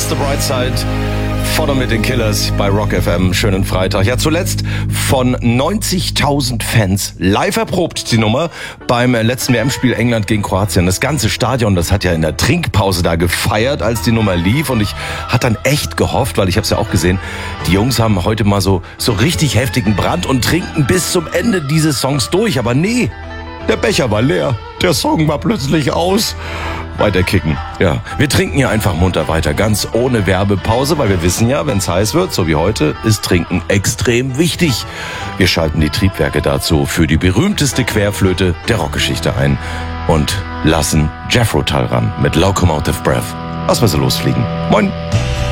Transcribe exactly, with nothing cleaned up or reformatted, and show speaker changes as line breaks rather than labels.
The Bright Side. Vorne mit den Killers bei Rock F M. Schönen Freitag. Ja, zuletzt von neunzigtausend Fans live erprobt die Nummer beim letzten W M-Spiel England gegen Kroatien. Das ganze Stadion, das hat ja in der Trinkpause da gefeiert, als die Nummer lief. Und ich hatte dann echt gehofft, weil ich habe es ja auch gesehen, die Jungs haben heute mal so, so richtig heftigen Brand und trinken bis zum Ende dieses Songs durch. Aber nee, der Becher war leer. Der Song war plötzlich aus. Weiter kicken. Ja, wir trinken hier einfach munter weiter, ganz ohne Werbepause, weil wir wissen ja, wenn es heiß wird, so wie heute, ist Trinken extrem wichtig. Wir schalten die Triebwerke dazu für die berühmteste Querflöte der Rockgeschichte ein und lassen Jethro Tull ran mit Locomotive Breath. Lass mal so losfliegen. Moin!